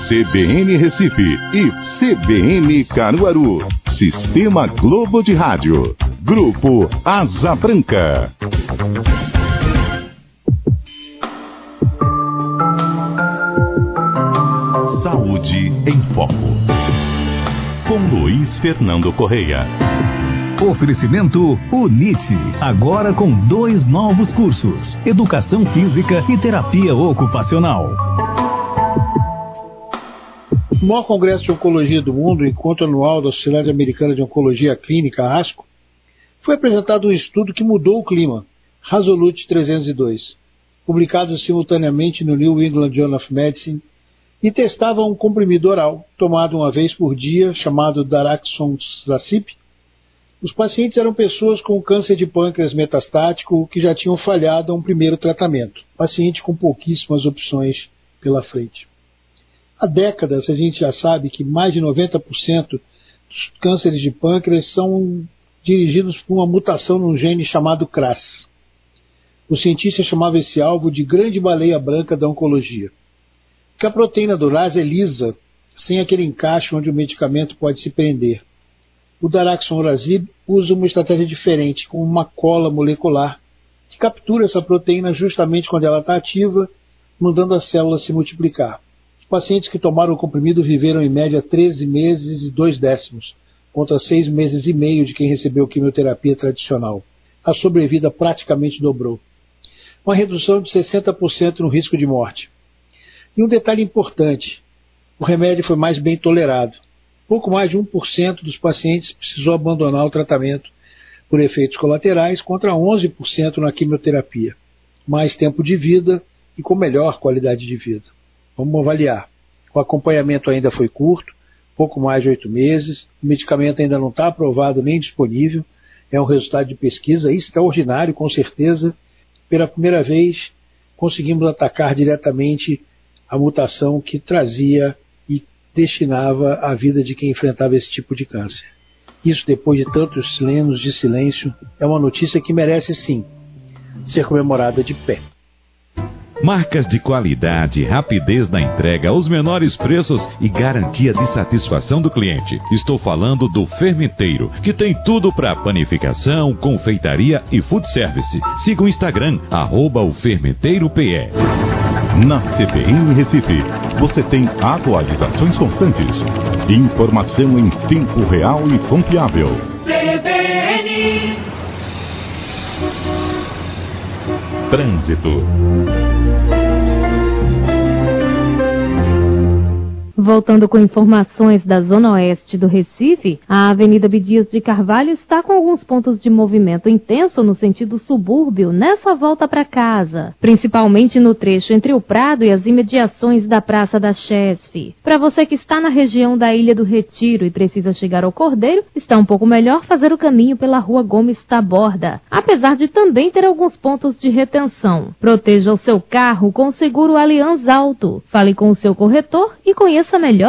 CBN Recife e CBN Caruaru. Sistema Globo de Rádio. Grupo Asa Branca. Saúde em Foco. Com Luiz Fernando Correia. Oferecimento UNIT, agora com 2 novos cursos: Educação Física e Terapia Ocupacional. O maior congresso de oncologia do mundo, o Encontro Anual da Sociedade Americana de Oncologia Clínica, ASCO, foi apresentado um estudo que mudou o clima, Resolute 302, publicado simultaneamente no New England Journal of Medicine, e testava um comprimido oral, tomado uma vez por dia, chamado Daraxonrasib. Os pacientes eram pessoas com câncer de pâncreas metastático que já tinham falhado a um primeiro tratamento, paciente com pouquíssimas opções pela frente. Há décadas a gente já sabe que mais de 90% dos cânceres de pâncreas são dirigidos por uma mutação num gene chamado CRAS. O cientista chamava esse alvo de grande baleia branca da oncologia. Porque a proteína do RAS é lisa, sem aquele encaixe onde o medicamento pode se prender. O Daraxonrasib usa uma estratégia diferente, com uma cola molecular, que captura essa proteína justamente quando ela está ativa, mandando a célula se multiplicar. Os pacientes que tomaram o comprimido viveram em média 13 meses e 2 décimos, contra 6 meses e meio de quem recebeu quimioterapia tradicional. A sobrevida praticamente dobrou. Uma redução de 60% no risco de morte. E um detalhe importante, o remédio foi mais bem tolerado. Pouco mais de 1% dos pacientes precisou abandonar o tratamento por efeitos colaterais, contra 11% na quimioterapia. Mais tempo de vida e com melhor qualidade de vida. Vamos avaliar. O acompanhamento ainda foi curto, pouco mais de 8 meses, o medicamento ainda não está aprovado nem disponível, é um resultado de pesquisa extraordinário, com certeza. Pela primeira vez, conseguimos atacar diretamente a mutação que trazia e destinava a vida de quem enfrentava esse tipo de câncer. Isso, depois de tantos anos de silêncio, é uma notícia que merece, sim, ser comemorada de pé. Marcas de qualidade, rapidez na entrega, os menores preços e garantia de satisfação do cliente. Estou falando do Fermenteiro, que tem tudo para panificação, confeitaria e food service. Siga o Instagram, @ofermenteirope. Na CBN Recife, você tem atualizações constantes. Informação em tempo real e confiável. CBN. Trânsito. Voltando com informações da Zona Oeste do Recife, a Avenida Bidias de Carvalho está com alguns pontos de movimento intenso no sentido subúrbio nessa volta para casa, principalmente no trecho entre o Prado e as imediações da Praça da Chesf. Para você que está na região da Ilha do Retiro e precisa chegar ao Cordeiro, está um pouco melhor fazer o caminho pela Rua Gomes Taborda, apesar de também ter alguns pontos de retenção. Proteja o seu carro com o seguro Allianz Auto. Fale com o seu corretor e conheça melhor